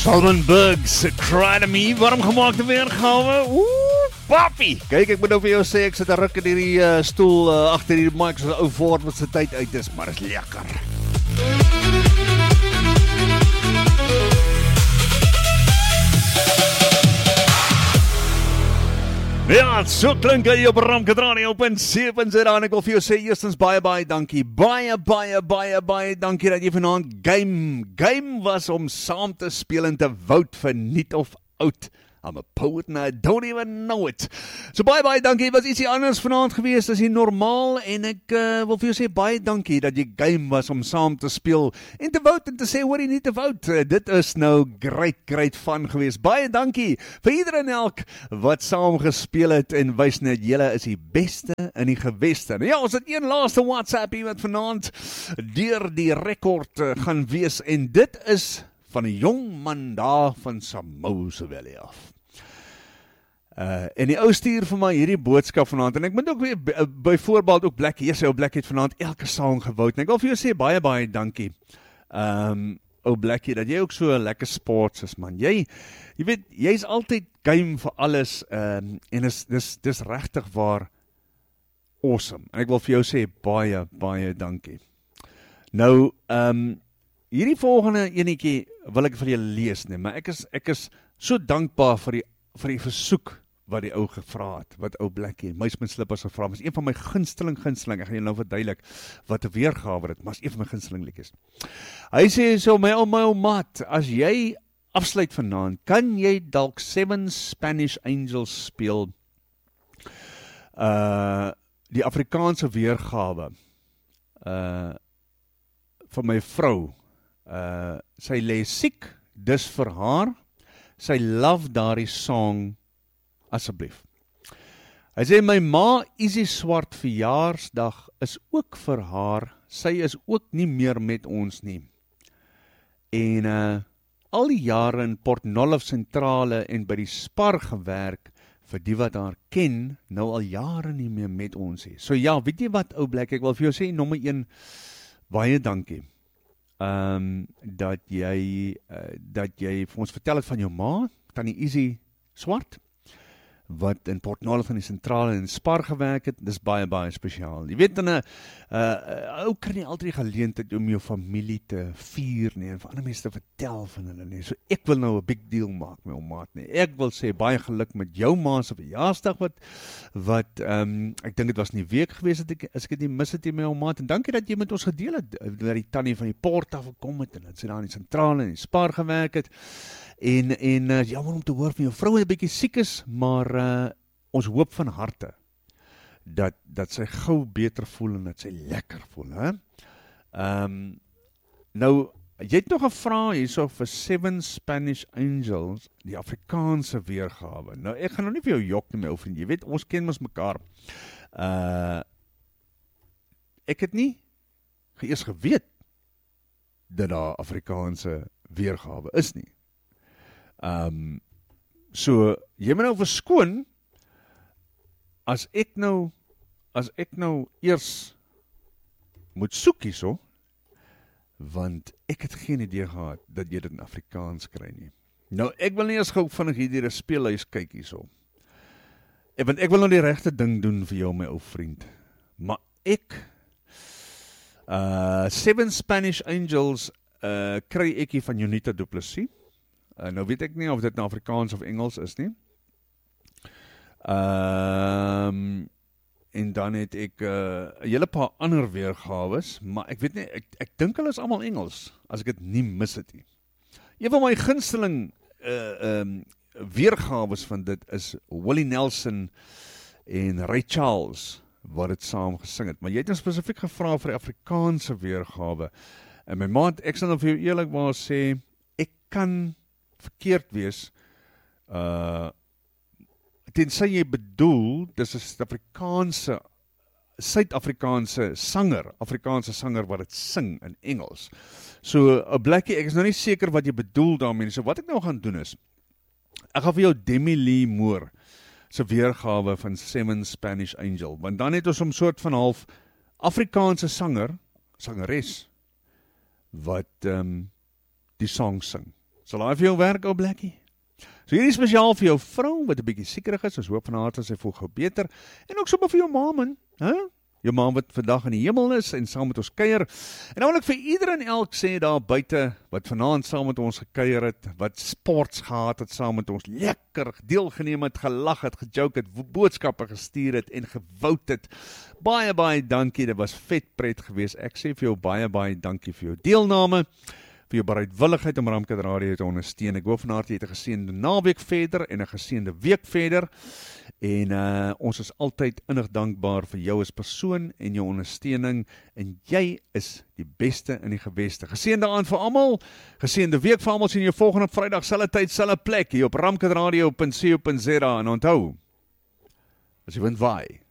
Salman Berg's Cry to Me, warm gemaakte weergawe. Oeh, papi! Kijk, ek moet nou vir jou sê, ek sit 'n ruk in hierdie stoel agter hierdie mic, so 'n ou Ford wat sy tyd uit is, maar is lekker. Ja, so klink hy op Ramkadranie op en 7 en ek wil vir jou sê, eerstens baie dankie, baie dankie dat jy vanaand game was om saam te speel en te vote vir nuut of oud. I'm a poet and I don't even know it. So baie dankie, was ietsie anders vanaand gewees as die normaal en ek wil vir jou sê baie dankie dat jy game was om saam te speel en te vote en te sê hoor jy nie te vote. Dit is nou great fun gewees. Baie dankie vir ieder en elk wat saam gespeel het en wys net julle is die beste in die geweste. Nou ja, ons het een laaste WhatsApp wat vanaand deur die rekord gaan wees en dit is van 'n jong man daar van Samoa Valley af. En die ou stuur vir my hierdie boodskap vanaand, en ek moet ook weer, byvoorbeeld ook Blackie, ou Blackie het vanaand elke saam gewout, en ek wil vir jou sê, baie dankie, ou Blackie, dat jy ook so lekker sports is, man, jy weet, jy is altyd game vir alles, en dis regtig waar awesome, en ek wil vir jou sê, baie dankie. Nou, hierdie volgende enetjie wil ek vir julle lees, nee, maar ek is so dankbaar vir die versoek wat die ou gevra het, wat ou Blackie, Muis met Slippers gevra, is een van my gunsteling, ek gaan julle nou verduidelik, wat 'n weergawe dit, maar is een van my gunsteling liedjies. Hy sê so, my ou maat, as jy afsluit vanaand, kan jy dalk 7 Spanish Angels speel, die Afrikaanse weergawe, van my vrou, sy lê siek, dis vir haar, sy love daardie song, asseblief. Hy sê, my ma Izzy Swart verjaarsdag is ook vir haar, sy is ook nie meer met ons nie. En al die jare in Port Nolloth sentrale en by die Spar gewerk, vir die wat haar ken, nou al jare nie meer met ons is. So ja, weet jy wat, ou Black, ek wil vir jou sê, nommer 1, baie dankie. Dat jy vir ons vertel het van jou ma, Tannie Izzy Swart, wat in Port Nolloth in die sentrale en Spar gewerk het, dis baie spesiaal. Jy weet, ou kry nie altyd die geleentheid om jou familie te vier nie, en vir ander mense te vertel van hulle nie, so ek wil nou 'n big deal maak met jou maat nie, ek wil sê baie geluk met jou ma se verjaarsdag, wat ek dink dit was nie week gewees, as ek het nie mis het met jou maat, en dankie dat jy met ons gedeel het, dat die tannie van die Port af gekom het, en dat sy daar in die sentrale en die Spar gewerk het, en jammer om te hoor van jou vrou 'n bietjie siek is, maar ons hoop van harte dat sy gou beter voel en dat sy lekker voel, hè? Nou, jy het nog gevra hierso vir 7 Spanish Angels, die Afrikaanse weergawe. Nou, ek gaan nou nie vir jou jok nie, my ou vriend, jy weet, ons ken ons mekaar. Ek het nie eers geweet dat daar Afrikaanse weergawe is nie. So, jy moet nou verskoon, as ek nou eers moet soek hierso, want ek het geen idee gehad, dat jy dit in Afrikaans kry nie. Nou, ek wil nie eens gou vinnig hierdie speelhuis kyk hierso, want ek wil nou die regte ding doen vir jou, my ou vriend, maar 7 Spanish Angels, kry ek hier van Jonita Du Plessis, nou weet ek nie of dit nou Afrikaans of Engels is nie. En dan het ek 'n hele paar ander weergawes, maar ek weet nie, ek dink hulle is almal Engels, as ek dit nie mis het nie. Een van my gunsteling weergawes van dit is Willie Nelson en Ray Charles, wat het saam gesing het. Maar jy het nou spesifiek gevra vir die Afrikaanse weergawe. En my maat, ek sal nou vir jou eerlikwaar sê, ek kan verkeerd wees, tensy jy bedoel, dis 'n Suid-Afrikaanse sanger wat het sing in Engels. So, Blackie, ek is nou nie seker wat jy bedoel daarmee, so wat ek nou gaan doen is, ek gaan vir jou Demi Lee Moore se weergawe van 7 Spanish Angel, want dan het ons 'n soort van half Afrikaanse sangeres, wat die song sing. Sal hy vir jou werk, ou Blackie? So hierdie spesiaal vir jou vrou, wat 'n bietjie siekerig is, ons hoop van harte sy voel gou beter, en ook sommer vir jou ma, man, jou ma wat vandag in die hemel is, en saam met ons kuier, en dan wil ek vir ieder en elk sê daar buite, wat vanaand saam met ons gekuier het, wat sports gehad het saam met ons, lekker deelgeneem het, gelag het, gejoke het, boodskappe gestuur het, en gewout het, baie dankie, dit was vet pret geweest, ek sê vir jou baie dankie vir jou deelname, vir jou bereidwilligheid om Ramkat Radio te ondersteun. Ek hoop van harte jy het 'n geseënde naweek verder en 'n geseënde week verder. En ons is altyd innig dankbaar vir jou as persoon en jou ondersteuning. En jy is die beste in die geweste. Geseënde aand vir almal. Geseënde week vir almal. Sien jou volgende Vrydag, selfde tyd, selfde plek hier op ramkatradio.co.za. En onthou, as jy wind waai,